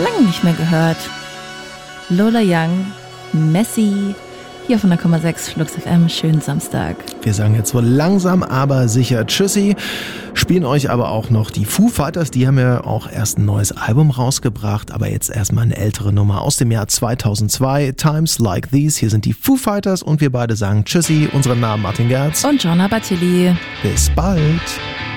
Lange nicht mehr gehört. Lola Young, Messi, hier von der 1,6 Flux FM. Schönen Samstag. Wir sagen jetzt wohl langsam, aber sicher Tschüssi. Spielen euch aber auch noch die Foo Fighters. Die haben ja auch erst ein neues Album rausgebracht, aber jetzt erstmal eine ältere Nummer aus dem Jahr 2002. Times Like These. Hier sind die Foo Fighters und wir beide sagen Tschüssi. Unseren Namen Martin Gerz und Jonna Battili. Bis bald.